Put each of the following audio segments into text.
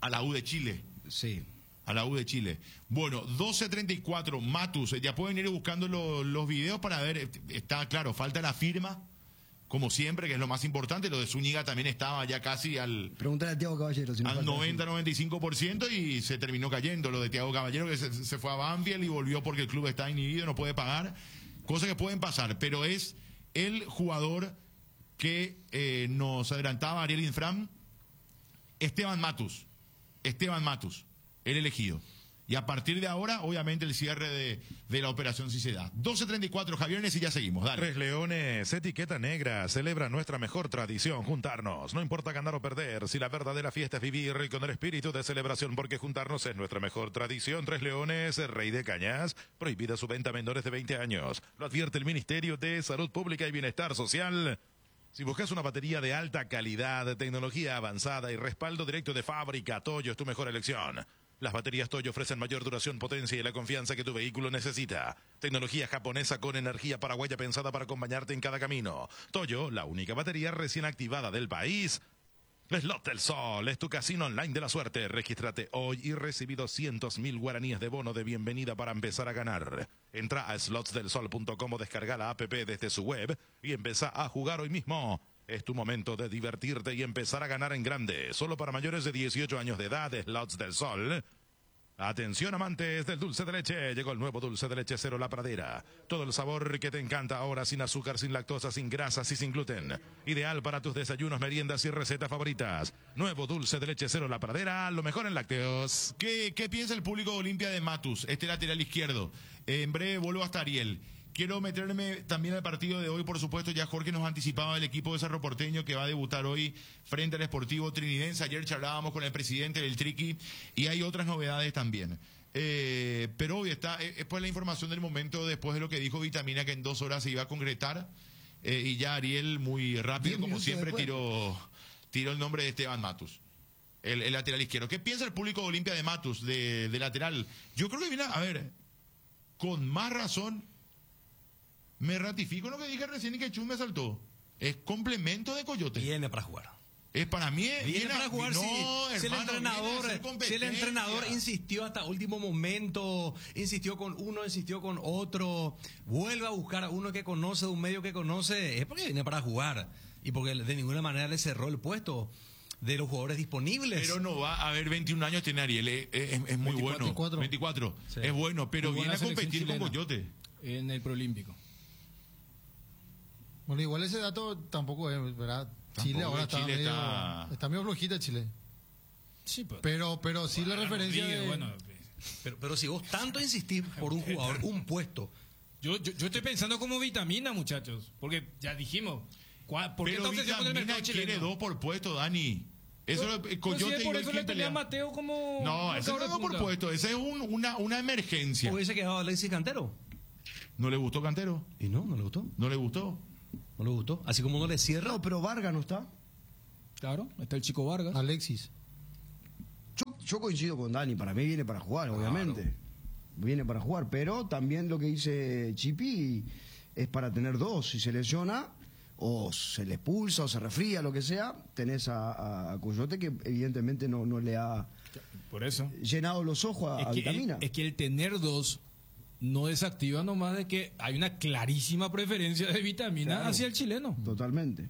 a la U de Chile. Sí. A la U de Chile. Bueno, 12:34, Matus. Ya pueden ir buscando los videos para ver. Está claro, falta la firma, como siempre, que es lo más importante. Lo de Zúñiga también estaba ya casi al Pregúntale a Thiago Caballero. Si no al falta 90-95% y se terminó cayendo. Lo de Thiago Caballero, que se fue a Banfield y volvió porque el club está inhibido, no puede pagar. Cosas que pueden pasar, pero es el jugador que nos adelantaba Ariel Infram, Esteban Matus, el elegido. Y a partir de ahora, obviamente, el cierre de la operación sí se da. 12:34, Javier Nes, y ya seguimos, dale. Tres Leones, etiqueta negra, celebra nuestra mejor tradición, juntarnos. No importa ganar o perder, si la verdadera fiesta es vivir con el espíritu de celebración, porque juntarnos es nuestra mejor tradición. Tres Leones, Rey de Cañas, prohibida su venta a menores de 20 años. Lo advierte el Ministerio de Salud Pública y Bienestar Social. Si buscas una batería de alta calidad, tecnología avanzada y respaldo directo de fábrica, Toyo es tu mejor elección. Las baterías Toyo ofrecen mayor duración, potencia y la confianza que tu vehículo necesita. Tecnología japonesa con energía paraguaya pensada para acompañarte en cada camino. Toyo, la única batería recién activada del país. Slot del Sol es tu casino online de la suerte. Regístrate hoy y recibí 200.000 guaraníes de bono de bienvenida para empezar a ganar. Entra a slotsdelsol.com o descarga la app desde su web y empieza a jugar hoy mismo. Es tu momento de divertirte y empezar a ganar en grande. Solo para mayores de 18 años de edad, Slots del Sol. Atención, amantes del dulce de leche. Llegó el nuevo dulce de leche Cero La Pradera. Todo el sabor que te encanta ahora, sin azúcar, sin lactosa, sin grasas y sin gluten. Ideal para tus desayunos, meriendas y recetas favoritas. Nuevo dulce de leche Cero La Pradera, lo mejor en lácteos. ¿Qué piensa el público de Olimpia de Matus, este lateral izquierdo? En breve vuelvo hasta Ariel. Quiero meterme también al partido de hoy, por supuesto. Ya Jorge nos anticipaba el equipo de Cerro Porteño que va a debutar hoy frente al Sportivo Trinidense. Ayer charlábamos con el presidente del Triqui y hay otras novedades también. Pero hoy está, es pues la información del momento después de lo que dijo Vitamina, que en 2 horas se iba a concretar. Y ya Ariel, muy rápido, como siempre, tiró el nombre de Esteban Matus, el lateral izquierdo. ¿Qué piensa el público de Olimpia de Matus, de lateral? Yo creo que viene, a ver, con más razón. Me ratifico en lo que dije recién y que Chus me saltó. Es complemento de Coyote. Viene para jugar. Es para mí. Viene para jugar. No, si el entrenador insistió hasta último momento, insistió con uno, insistió con otro, vuelve a buscar a uno que conoce, un medio que conoce, es porque viene para jugar. Y porque de ninguna manera le cerró el puesto de los jugadores disponibles. Pero no va a haber 21 años, tiene Ariel. Es muy 24, bueno. 24. Sí. Es bueno, pero muy viene a competir con Coyote. En el Proolímpico. Bueno, igual ese dato tampoco es, ¿verdad? Chile ahora está medio flojita Chile. Sí, pero sí la referencia de... Bueno, pero si vos tanto insistís por un jugador, un puesto. Yo estoy pensando como Vitamina, muchachos, porque ya dijimos, ¿por qué pero Vitamina quiere 2 por puesto, Dani. Eso Coyote por eso le tenía a Mateo como... No, ese no es 2 por puesto, ese es una emergencia. ¿Hubiese quedado Alexis Cantero? ¿No le gustó Cantero? ¿Y no le gustó? ¿No le gustó? No le gustó. Así como no le cierra. No, pero Vargas no está. Claro, está el chico Vargas. Alexis. Yo coincido con Dani, para mí viene para jugar, obviamente. Viene para jugar, pero también lo que dice Chipi es para tener 2. Si se lesiona, o se le expulsa, o se resfría, lo que sea, tenés a Coyote que evidentemente no le ha por eso llenado los ojos a Vitamina. Es que el tener 2 no desactiva nomás de que hay una clarísima preferencia de Vitamina hacia el chileno. Totalmente.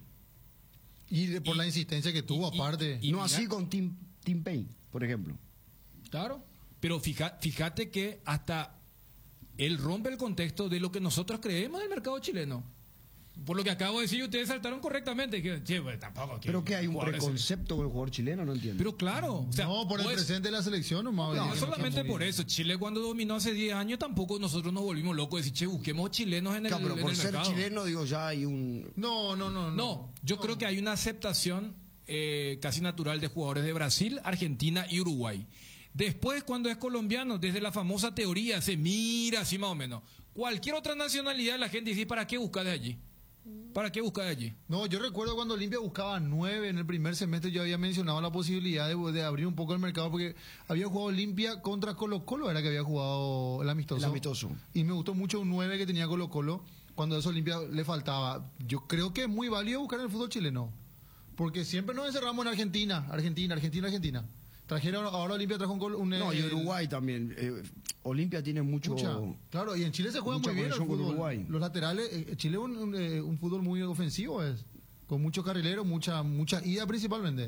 Y por la insistencia que tuvo, aparte. Y no así con Tim Payne, por ejemplo. Claro, pero fíjate que hasta él rompe el contexto de lo que nosotros creemos del mercado chileno. Por lo que acabo de decir, ustedes saltaron correctamente. Tampoco. Pero que hay un preconcepto con el jugador chileno, no entiendo. Pero claro. No, por el presente de la selección nomás. No, solamente por eso. Chile cuando dominó hace 10 años tampoco nosotros nos volvimos locos de decir, busquemos chilenos en el mercado. Pero por ser chileno, digo, ya hay un... No, yo creo que hay una aceptación casi natural de jugadores de Brasil, Argentina y Uruguay. Después, cuando es colombiano, desde la famosa teoría, se mira así más o menos. Cualquier otra nacionalidad, la gente dice, ¿para qué buscar de allí? ¿Para qué buscar de allí? No, yo recuerdo cuando Olimpia buscaba 9 en el primer semestre, yo había mencionado la posibilidad de abrir un poco el mercado, porque había jugado Olimpia contra Colo-Colo, era que había jugado el amistoso. Y me gustó mucho un 9 que tenía Colo-Colo, cuando a eso Olimpia le faltaba. Yo creo que es muy válido buscar en el fútbol chileno, porque siempre nos encerramos en Argentina. Trajeron, ahora Olimpia trajo un gol. No, y Uruguay también. Olimpia tiene mucho. Claro, y en Chile se juega muy bien el fútbol. Los laterales, Chile es un fútbol muy ofensivo, con muchos carrileros, mucha ida principalmente.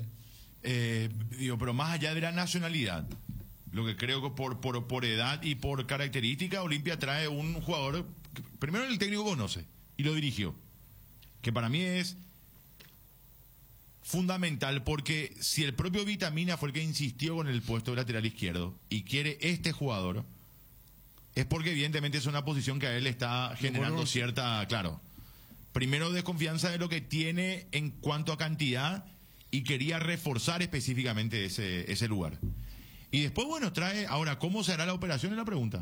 Pero más allá de la nacionalidad, lo que creo que por edad y por característica, Olimpia trae un jugador que primero el técnico conoce y lo dirigió, que para mí es fundamental, porque si el propio Vitamina fue el que insistió con el puesto de lateral izquierdo y quiere este jugador, es porque evidentemente es una posición que a él le está generando cierta, primero desconfianza de lo que tiene en cuanto a cantidad, y quería reforzar específicamente ese lugar. Y después, trae, ahora, ¿cómo se hará la operación? Es la pregunta.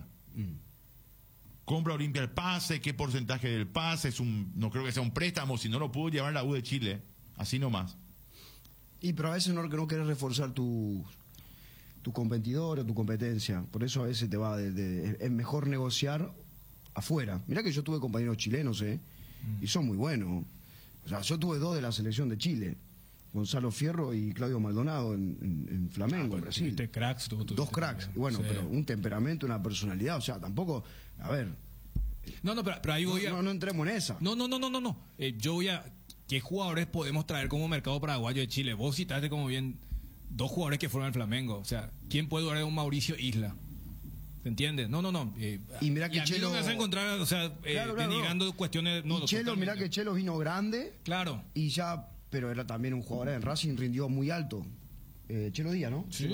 ¿Compra Olimpia el pase? ¿Qué porcentaje del pase? No creo que sea un préstamo, si no lo pudo llevar la U de Chile, así nomás. Y pero a veces no querés reforzar tu competidor o tu competencia. Por eso a veces es mejor negociar afuera. Mirá que yo tuve compañeros chilenos, y son muy buenos. O sea, yo tuve 2 de la selección de Chile. Gonzalo Fierro y Claudio Maldonado en Flamengo, en Brasil. Cracks, 2 cracks. Bueno, sí. Pero un temperamento, una personalidad. O sea, tampoco... A ver... No, pero ahí voy no entremos en esa. No. Yo voy a... ¿Qué jugadores podemos traer como mercado paraguayo de Chile? Vos citaste como bien 2 jugadores que fueron al Flamengo. O sea, ¿quién puede dudar de un Mauricio Isla? ¿Se entiende? No. Y mira que Chelo... no me vas a encontrar, denigando cuestiones... y Chelo, mirá que Chelo vino grande. Claro. Y ya... Pero era también un jugador en Racing, rindió muy alto. Chelo Díaz, ¿no? Sí.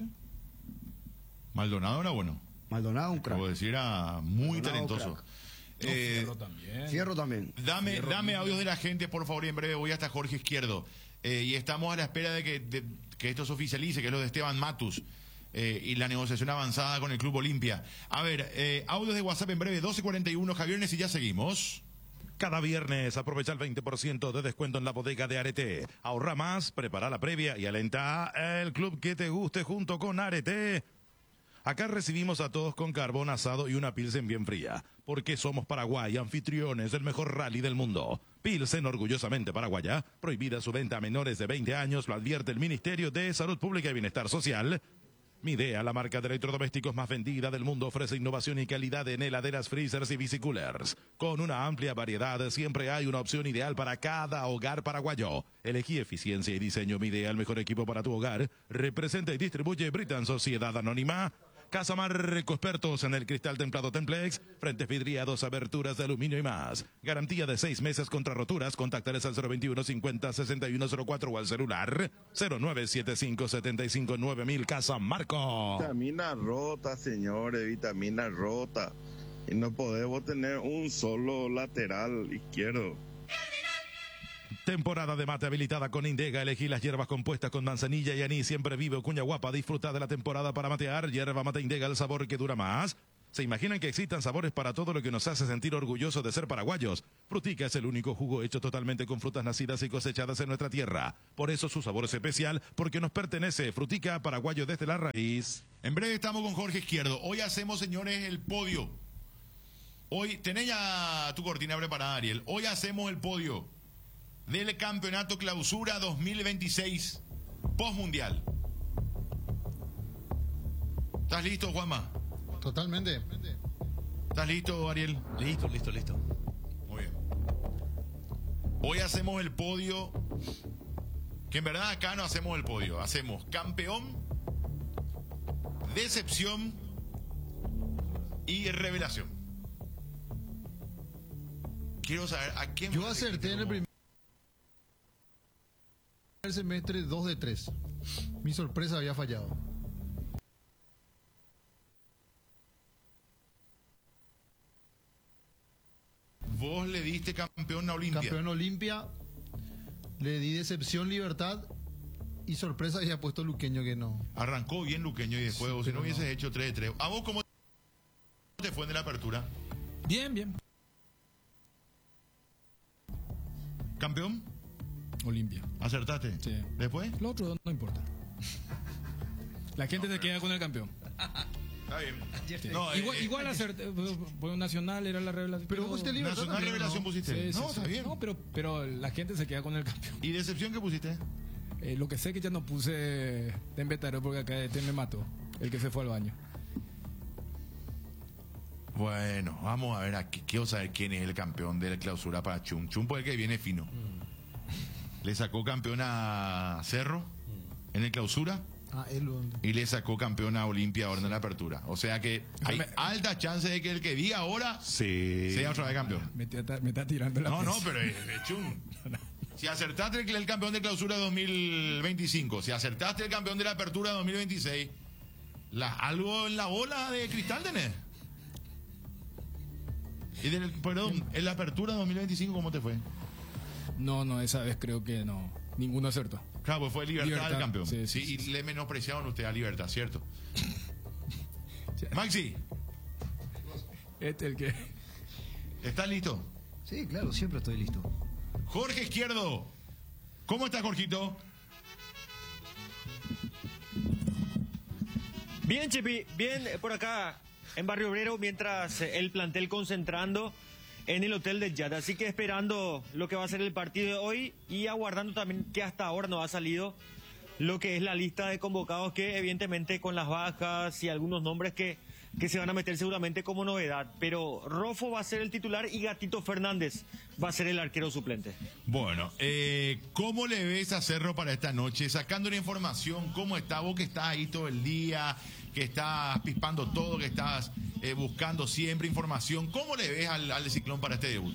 Maldonado era bueno. Maldonado, un crack. Puedo decir, era muy talentoso. Fierro también. Dame audios de la gente, por favor, y en breve voy hasta Jorge Izquierdo. Y estamos a la espera de que esto se oficialice, que es lo de Esteban Matus. Y la negociación avanzada con el Club Olimpia. A ver, audios de WhatsApp en breve, 12:41, Javier Nes, y ya seguimos. Cada viernes aprovecha el 20% de descuento en la bodega de Arete. Ahorra más, prepara la previa y alenta el club que te guste junto con Arete. Acá recibimos a todos con carbón asado y una Pilsen bien fría. Porque somos Paraguay, anfitriones del mejor rally del mundo. Pilsen, orgullosamente paraguaya. Prohibida su venta a menores de 20 años, lo advierte el Ministerio de Salud Pública y Bienestar Social. Midea, la marca de electrodomésticos más vendida del mundo, ofrece innovación y calidad en heladeras, freezers y bicicoolers. Con una amplia variedad, siempre hay una opción ideal para cada hogar paraguayo. Elegí eficiencia y diseño Midea, el mejor equipo para tu hogar. Representa y distribuye Britan Sociedad Anónima. Casa Marco, expertos en el cristal templado Templex, frentes vidriados, aberturas de aluminio y más. Garantía de 6 meses contra roturas. Contactarles al 021 50 6104 o al celular 0975 75 9000. Casa Marco. Vitamina rota, señores, vitamina rota. Y no podemos tener un solo lateral izquierdo. Temporada de mate habilitada con Indega. Elegí las hierbas compuestas con manzanilla y anís. Siempre vive Cuña Guapa. Disfruta de la temporada para matear. Hierba mate Indega, el sabor que dura más. ¿Se imaginan que existan sabores para todo lo que nos hace sentir orgullosos de ser paraguayos? Frutica es el único jugo hecho totalmente con frutas nacidas y cosechadas en nuestra tierra. Por eso su sabor es especial, porque nos pertenece. Frutica, paraguayo desde la raíz. En breve estamos con Jorge Izquierdo. Hoy hacemos, señores, el podio. Hoy, tenés ya tu cortina preparada, Ariel. Hoy hacemos el podio del Campeonato Clausura 2026 postmundial. ¿Estás listo, Juanma? Totalmente. ¿Estás listo, Ariel? Listo. Muy bien. Hoy hacemos el podio, que en verdad acá no hacemos el podio, hacemos campeón, decepción y revelación. Quiero saber a quién... Yo acerté en el primer semestre 2 de 3. Mi sorpresa había fallado. Vos le diste campeón a Olimpia. Campeón Olimpia, le di decepción, Libertad y sorpresa había puesto Luqueño que no. Arrancó bien Luqueño y después, Sí, si no pero hubieses hecho 3 de 3. ¿A vos cómo te fue en la apertura? Bien. ¿Campeón? Olimpia. ¿Acertaste? Sí. ¿Después? Lo otro no importa. La gente se queda con el campeón. Está bien. Sí. No, igual acerté. Nacional era la revelación. Pero pusiste Libertad Nacional también, revelación ¿no? pusiste. Sí, no, está bien. No, pero la gente se queda con el campeón. ¿Y decepción qué pusiste? Lo que sé que ya no puse de inventario porque acá este me mató, el que se fue al baño. Bueno, vamos a ver aquí. Quiero saber quién es el campeón de la clausura para Chum. Chum puede que viene fino. Le sacó campeón a Cerro en el clausura. Y le sacó campeón a Olimpia ahora en la apertura. O sea que hay alta chance de que el que diga ahora sea otra vez campeón. Me está tirando la No, pero Chum. Si acertaste el campeón de clausura 2025, si acertaste el campeón de la apertura 2026, algo en la bola de cristal tenés. Perdón, en la apertura 2025, ¿cómo te fue? No, esa vez creo que no. Ninguno acertó. Claro, pues fue Libertad el campeón. Sí, y le menospreciaron usted a Libertad, ¿cierto? Maxi. El que... ¿Estás listo? Sí, claro, siempre estoy listo. Jorge Izquierdo. ¿Cómo estás, Jorgito? Bien, Chepi, bien por acá en Barrio Obrero, mientras el plantel concentrando en el hotel de Yad. Así que esperando lo que va a ser el partido de hoy y aguardando también que hasta ahora no ha salido lo que es la lista de convocados, que evidentemente con las bajas y algunos nombres que se van a meter seguramente como novedad. Pero Rofo va a ser el titular y Gatito Fernández va a ser el arquero suplente. Bueno, ¿cómo le ves a Cerro para esta noche? Sacando una información, ¿cómo está? Vos que estás ahí todo el día, que estás pispando todo, que estás buscando siempre información. ¿Cómo le ves al Ciclón para este debut?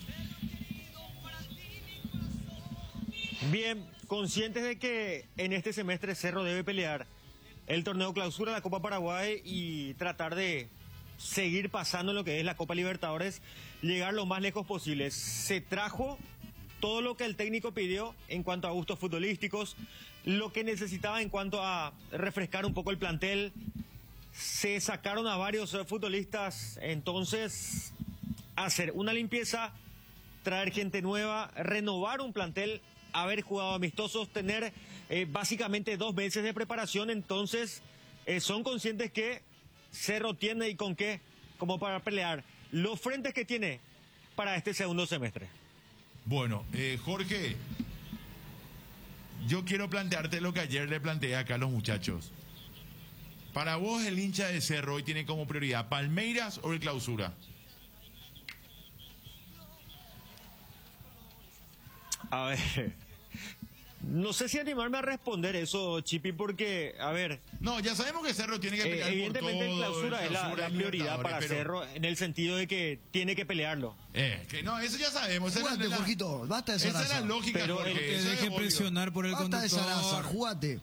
Bien, conscientes de que en este semestre Cerro debe pelear el torneo clausura, la Copa Paraguay y tratar de seguir pasando en lo que es la Copa Libertadores, llegar lo más lejos posible. Se trajo todo lo que el técnico pidió en cuanto a gustos futbolísticos, lo que necesitaba en cuanto a refrescar un poco el plantel. Se sacaron a varios futbolistas, entonces hacer una limpieza, traer gente nueva, renovar un plantel, haber jugado amistosos, tener básicamente 2 meses de preparación. Entonces son conscientes que Cerro tiene y con qué como para pelear los frentes que tiene para este segundo semestre. Bueno, Jorge, yo quiero plantearte lo que ayer le planteé acá a los muchachos. Para vos, el hincha de Cerro hoy tiene como prioridad Palmeiras o el clausura. A ver, no sé si animarme a responder eso, Chipi, porque, a ver... No, ya sabemos que Cerro tiene que pelear evidentemente por todo. Clausura es la prioridad para pero... Cerro, en el sentido de que tiene que pelearlo. Que no, eso ya sabemos. Jugate, Jorgito, basta de esa es la lógica, pero Jorge. Que deje presionar por el basta conductor. de zaraza, jugate.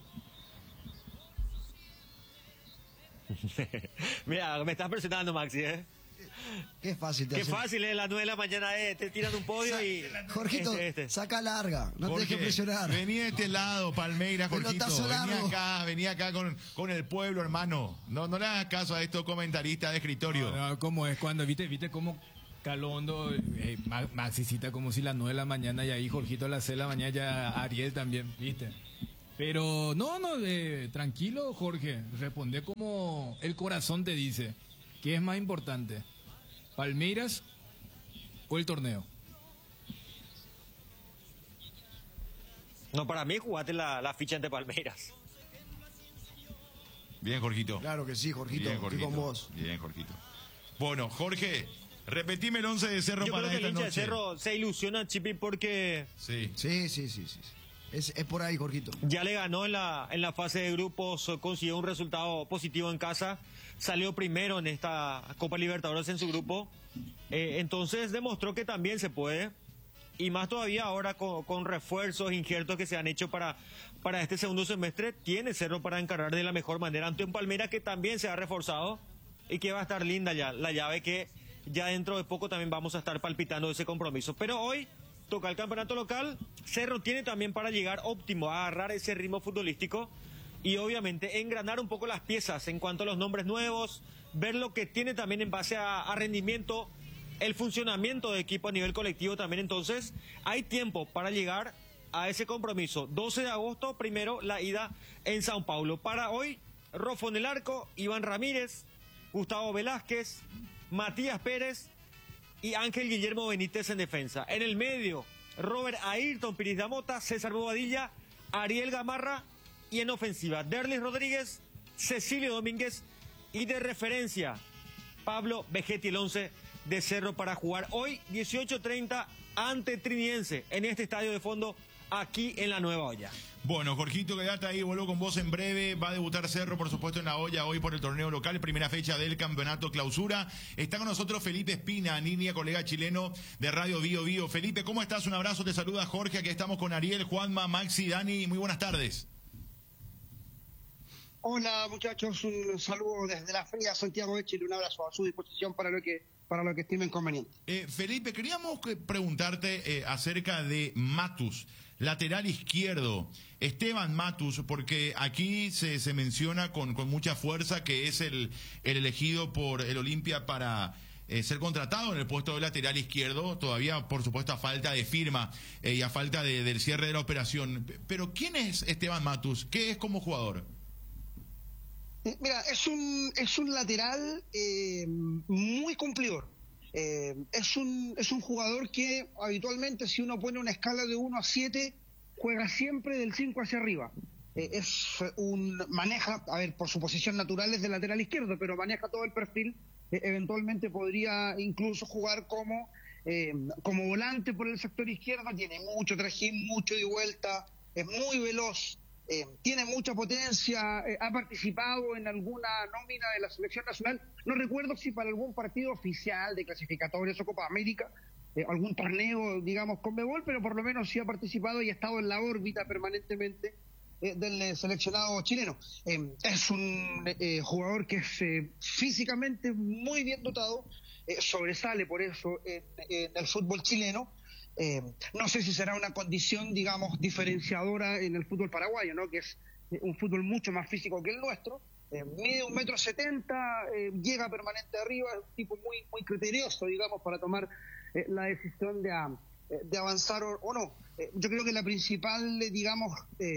Mira, me estás presionando, Maxi, ¿eh? Qué fácil te Qué hace. fácil es las 9 de la mañana, te tiran un podio y... Jorgito, saca larga, no Jorge, te dejes presionar. Vení de este lado, Palmeiras, Jorgito. Vení acá con el pueblo, hermano. No le hagas caso a estos comentaristas de escritorio. No, ¿cómo es cuando viste cómo Calondo, Maxicita como si las 9 de la mañana y ahí Jorgito a las 6 de la mañana, ya Ariel también, viste. Pero no, tranquilo, Jorge, responde como el corazón te dice. ¿Qué es más importante? ¿Palmeiras o el torneo? No, para mí jugate la ficha ante Palmeiras. Bien, Jorgito. Claro que sí, Jorgito, Bien, Jorgito. estoy con vos. Bien, Jorgito. Bueno, Jorge, repetime el 11 de Cerro. Yo para creo que esta el hincha noche. de Cerro se ilusiona, Chipi, porque Sí. Sí. Es por ahí, Jorgito. ya le ganó en la fase de grupos, consiguió un resultado positivo en casa, salió primero en esta Copa Libertadores en su grupo, entonces demostró que también se puede, y más todavía ahora con refuerzos, injertos que se han hecho para este segundo semestre, tiene Cerro para encarar de la mejor manera ante un Palmeiras que también se ha reforzado y que va a estar linda ya la llave, que ya dentro de poco también vamos a estar palpitando ese compromiso. Pero hoy toca el campeonato local. Cerro tiene también para llegar óptimo, a agarrar ese ritmo futbolístico y obviamente engranar un poco las piezas en cuanto a los nombres nuevos, ver lo que tiene también en base a rendimiento, el funcionamiento de equipo a nivel colectivo también. Entonces hay tiempo para llegar a ese compromiso. 12 de agosto, primero la ida en Sao Paulo. Para hoy, Rofo en el arco, Iván Ramírez, Gustavo Velázquez, Matías Pérez y Ángel Guillermo Benítez en defensa. En el medio, Robert Ayrton Piris Damota, César Bobadilla, Ariel Gamarra y en ofensiva Derlis Rodríguez, Cecilio Domínguez y de referencia Pablo Vegetti, el 11 de Cerro para jugar hoy 18:30 ante Trinidense en este estadio de fondo aquí en la Nueva Olla. Bueno, Jorgito, quédate ahí, vuelvo con vos en breve. Va a debutar Cerro, por supuesto, en la olla hoy por el torneo local, primera fecha del campeonato clausura. Está con nosotros Felipe Espina, línea, colega chileno de Radio Bio Bio. Felipe, ¿cómo estás? Un abrazo, te saluda Jorge, aquí estamos con Ariel, Juanma, Maxi, Dani, muy buenas tardes. Hola muchachos, un saludo desde la fría Santiago de Chile, un abrazo a su disposición para lo que estimen conveniente. Felipe, queríamos preguntarte acerca de Matus, lateral izquierdo, Esteban Matus, porque aquí se menciona con mucha fuerza que es el elegido por el Olimpia para ser contratado en el puesto de lateral izquierdo, todavía por supuesto a falta de firma y a falta del cierre de la operación. Pero ¿quién es Esteban Matus? ¿Qué es como jugador? Mira, es un lateral muy cumplidor. Es un jugador que habitualmente, si uno pone una escala de 1 a 7, juega siempre del 5 hacia arriba. Maneja, a ver, por su posición natural es de lateral izquierdo, pero maneja todo el perfil. Eventualmente podría incluso jugar como volante por el sector izquierdo. Tiene mucho trajín, mucho de vuelta, es muy veloz. Tiene mucha potencia, ha participado en alguna nómina de la selección nacional, no recuerdo si para algún partido oficial de clasificatorias o Copa América, algún torneo, digamos, Conmebol, pero por lo menos sí ha participado y ha estado en la órbita permanentemente del seleccionado chileno. Es un jugador que es físicamente muy bien dotado, sobresale por eso en el fútbol chileno. No sé si será una condición, digamos, diferenciadora en el fútbol paraguayo, ¿no? Que es un fútbol mucho más físico que el nuestro. Mide 1,70 m, llega permanente arriba, es un tipo muy, muy criterioso, digamos, para tomar la decisión de avanzar o no. Yo creo que la principal, digamos,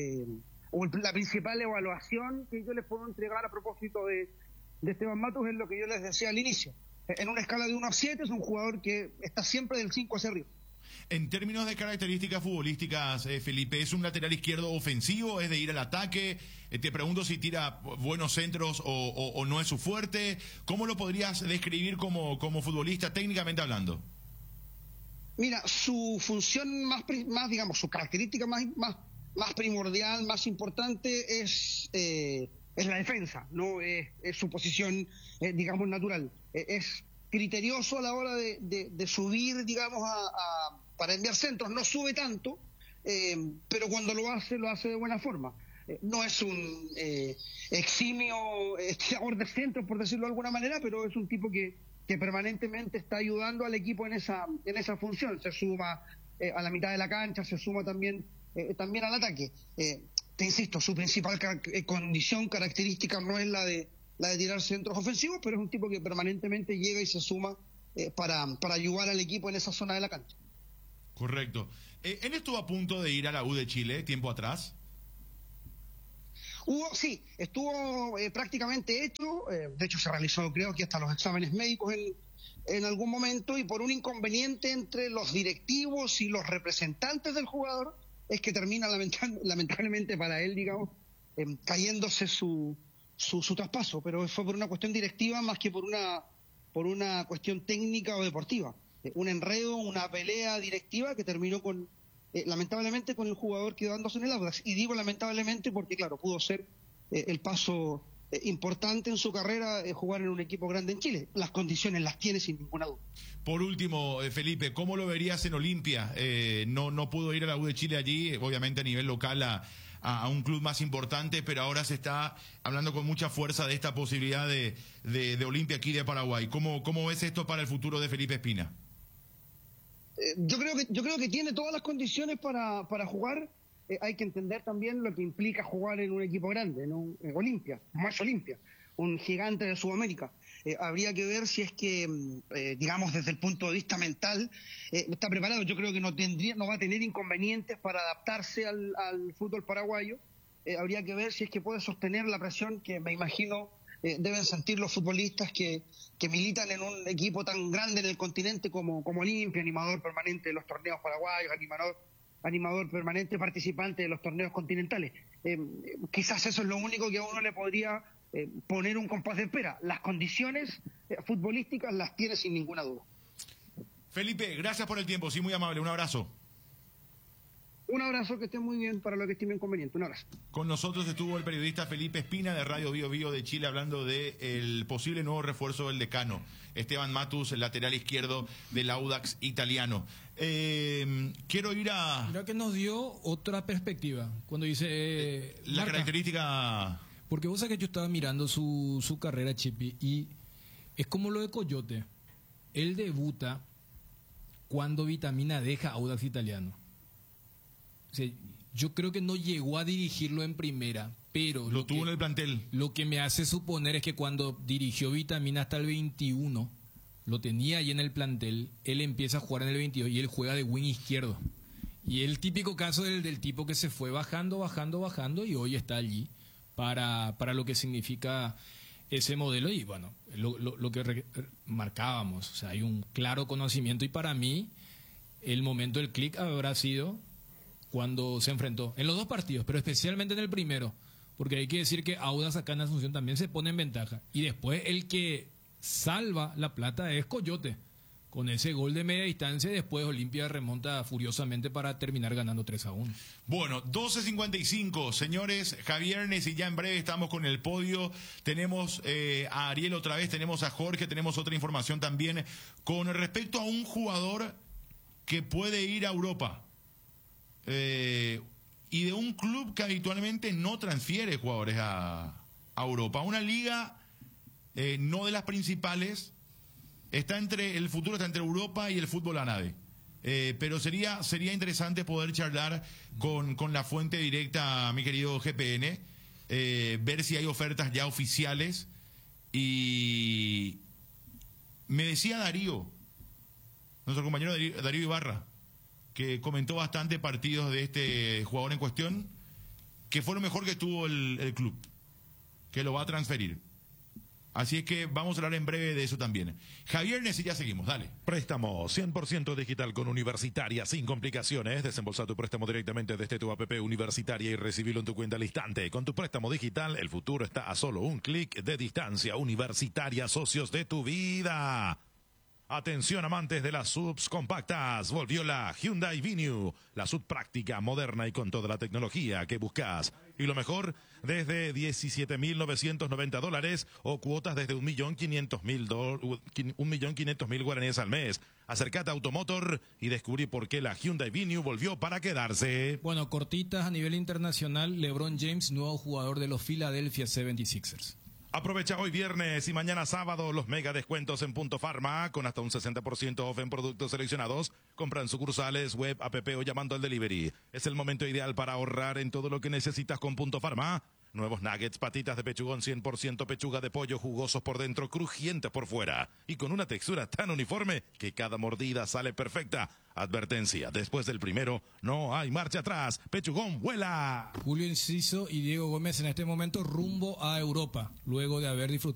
la principal evaluación que yo les puedo entregar a propósito de Esteban Matus es lo que yo les decía al inicio. En una escala de 1 a 7 es un jugador que está siempre del 5 hacia arriba. En términos de características futbolísticas, Felipe, ¿es un lateral izquierdo ofensivo? ¿Es de ir al ataque? Te pregunto si tira buenos centros o no es su fuerte. ¿Cómo lo podrías describir como futbolista, técnicamente hablando? Mira, su función más digamos, su característica más primordial, más importante es la defensa, ¿no? Es su posición, digamos, natural. Es criterioso a la hora de subir, digamos, para enviar centros. No sube tanto, pero cuando lo hace de buena forma. No es un eximio tirador de centros, por decirlo de alguna manera, pero es un tipo que permanentemente está ayudando al equipo en esa función. Se suma a la mitad de la cancha, se suma también al ataque. Te insisto, su principal condición, característica, no es la de tirar centros ofensivos, pero es un tipo que permanentemente llega y se suma para ayudar al equipo en esa zona de la cancha. Correcto. ¿Él estuvo a punto de ir a la U de Chile tiempo atrás? Sí, estuvo prácticamente hecho. De hecho, se realizó, creo que hasta los exámenes médicos en algún momento, y por un inconveniente entre los directivos y los representantes del jugador, es que termina lamentablemente para él, digamos, cayéndose su traspaso, pero fue por una cuestión directiva más que por una cuestión técnica o deportiva. Un enredo, una pelea directiva que terminó lamentablemente con el jugador quedándose en el Audax. Y digo lamentablemente porque, claro, pudo ser el paso importante en su carrera, jugar en un equipo grande en Chile. Las condiciones las tiene sin ninguna duda. Por último, Felipe, ¿cómo lo verías en Olimpia? No pudo ir a la U de Chile allí, obviamente a nivel local a un club más importante, pero ahora se está hablando con mucha fuerza de esta posibilidad de Olimpia aquí de Paraguay. ¿Cómo ves esto para el futuro de Felipe Espina? Yo creo que tiene todas las condiciones para jugar. Hay que entender también lo que implica jugar en un equipo grande, ¿no? Olimpia, más Olimpia, un gigante de Sudamérica. Habría que ver si es que, digamos, desde el punto de vista mental, está preparado. Yo creo que no va a tener inconvenientes para adaptarse al fútbol paraguayo. Habría que ver si es que puede sostener la presión que me imagino deben sentir los futbolistas que militan en un equipo tan grande en el continente como Olimpia, animador permanente de los torneos paraguayos, animador animador permanente, participante de los torneos continentales. Quizás eso es lo único que a uno le podría poner un compás de espera. Las condiciones futbolísticas las tiene sin ninguna duda. Felipe, gracias por el tiempo, sí, muy amable, un abrazo. Un abrazo, que esté muy bien para lo que estime inconveniente. Un abrazo. Con nosotros estuvo el periodista Felipe Espina de Radio Bio Bio de Chile hablando del posible nuevo refuerzo del decano, Esteban Matus, el lateral izquierdo del Audax italiano. Quiero ir a... Mira que nos dio otra perspectiva cuando dice... la característica... Porque vos sabés que yo estaba mirando su carrera, Chipi, y es como lo de Coyote. Él debuta cuando Vitamina deja Audax italiano. O sea, yo creo que no llegó a dirigirlo en primera, pero... Lo tuvo en el plantel. Lo que me hace suponer es que cuando dirigió Vitamina hasta el 21, lo tenía ahí en el plantel, él empieza a jugar en el 22 y él juega de wing izquierdo. Y el típico caso del tipo que se fue bajando y hoy está allí para lo que significa ese modelo. Y bueno, lo que marcábamos, o sea, hay un claro conocimiento y para mí el momento del clic habrá sido cuando se enfrentó en los dos partidos, pero especialmente en el primero, porque hay que decir que Audax acá en Asunción también se pone en ventaja, y después el que salva la plata es Coyote, con ese gol de media distancia, y después Olimpia remonta furiosamente para terminar ganando 3-1. Bueno, 12:55, señores, Javier Nes, y ya en breve estamos con el podio. Tenemos a Ariel otra vez, tenemos a Jorge, tenemos otra información también con respecto a un jugador que puede ir a Europa. Y de un club que habitualmente no transfiere jugadores a Europa. Una liga no de las principales, el futuro está entre Europa y el fútbol árabe. Pero sería interesante poder charlar con la fuente directa, mi querido GPN, ver si hay ofertas ya oficiales. Y me decía Darío, nuestro compañero Darío Ibarra, que comentó bastante partidos de este jugador en cuestión, que fue lo mejor que tuvo el club, que lo va a transferir. Así es que vamos a hablar en breve de eso también. Javier Nes, y ya seguimos, dale. Préstamo 100% digital con Universitaria, sin complicaciones. Desembolsa tu préstamo directamente desde tu app Universitaria y recibilo en tu cuenta al instante. Con tu préstamo digital, el futuro está a solo un clic de distancia. Universitaria, socios de tu vida. Atención, amantes de las subs compactas, volvió la Hyundai Venue, la sub práctica, moderna y con toda la tecnología que buscas. Y lo mejor, desde $17,990 o cuotas desde 1.500.000 guaraníes al mes. Acércate a Automotor y descubrí por qué la Hyundai Venue volvió para quedarse. Bueno, cortitas a nivel internacional, LeBron James, nuevo jugador de los Philadelphia 76ers. Aprovecha hoy viernes y mañana sábado los mega descuentos en Punto Farma con hasta un 60% off en productos seleccionados. Compra en sucursales, web, app o llamando al delivery. Es el momento ideal para ahorrar en todo lo que necesitas con Punto Farma. Nuevos nuggets, patitas de pechugón 100% pechuga de pollo, jugosos por dentro, crujientes por fuera. Y con una textura tan uniforme que cada mordida sale perfecta. Advertencia, después del primero no hay marcha atrás. Pechugón vuela. Julio Enciso y Diego Gómez en este momento rumbo a Europa, luego de haber disfrutado